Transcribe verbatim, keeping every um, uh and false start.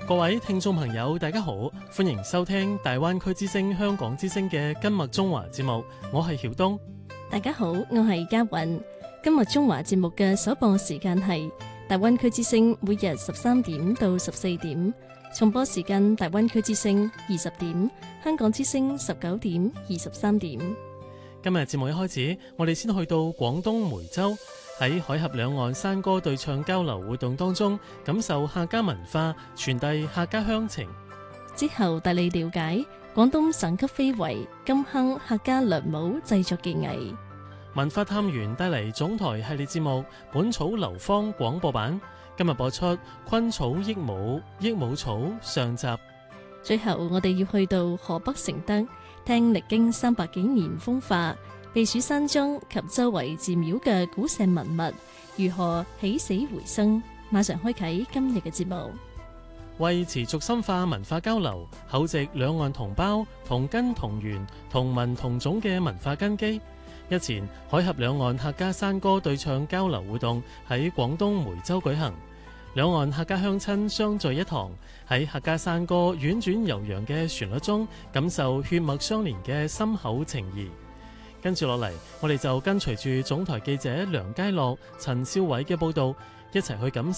各位聽眾朋友，大家好，歡迎收聽大灣區之聲香港之聲嘅今日中華節目，我係曉東。 大家好，我係嘉韻。今日中華節目嘅首播時間係大灣區之聲，每日十三點到十四點，重播時間大灣區之聲二十點，香港之聲十九點二十三點。 今日節目一開始，我哋先去到廣東梅州，喺海峽兩岸山歌對唱交流活動當中，感受客家文化，傳遞客家鄉情。 之後帶你了解廣東省級非遺金坑客家涼帽製作技藝。 文化探員帶嚟總台系列節目《本草流芳》廣播版，今日播出《昆草益舞》益舞草上集。 最後我哋要去到河北承德，聽歷經三百幾年風化，避暑山莊及周圍寺廟嘅古石文物如何起死回生。馬上開啟今日嘅節目。 為持續深化文化交流，厚植兩岸同胞同根同源同文同種嘅文化根基，日前海峽兩岸客家山歌對唱交流活動喺廣東梅州舉行，兩岸客家鄉親相聚一堂，喺客家山歌婉轉悠揚嘅旋律中，感受血脈相連嘅深厚情誼。跟住落嚟，我哋就跟隨住總台記者梁佳樂、陳少偉嘅報道，一齊去感受